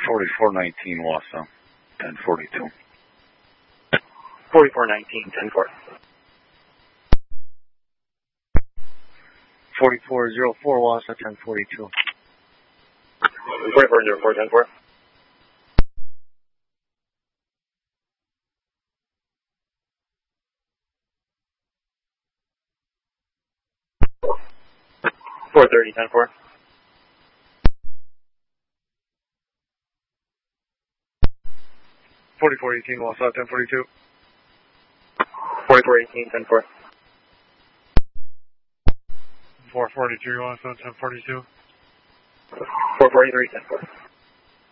4419 Wausau, 1042. 4419, 10-4. 4404 Wausau, 1042. 4404, 10-4. 430, 10-4. 4418 Wausau, 1042. 4418, 10-4. 443 Wausau, 1042. 443, 10-4.